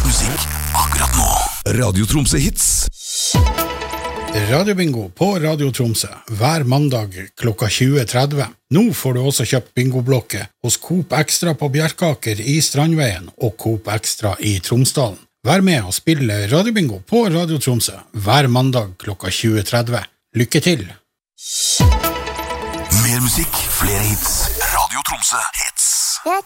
musikk akkurat nå. Radio Tromsø Hits. Radiobingo på Radio Tromsø hver mandag klokka 20:30. Nå får du også kjøpt bingoblokket hos Coop Extra på Bjerkaker i Strandveien og Coop Extra i Tromsdalen. Vær med og spille Radiobingo på Radio Tromsø hver mandag klokka 20:30. Lykke til! Mer musikk, flere hits. Radio Tromsø Hits.